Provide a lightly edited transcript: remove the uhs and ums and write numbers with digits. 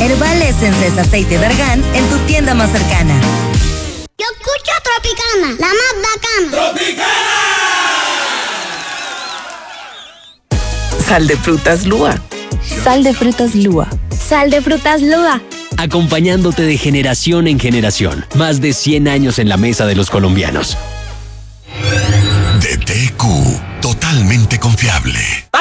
Herbal Essence es aceite de argán en tu tienda más cercana. Yo escucho Tropicana, la más bacana. ¡Tropicana! Sal de frutas Lua. Sal de frutas Lua. Sal de frutas Lua. Acompañándote de generación en generación. Más de 100 años en la mesa de los colombianos. DTQ, totalmente confiable.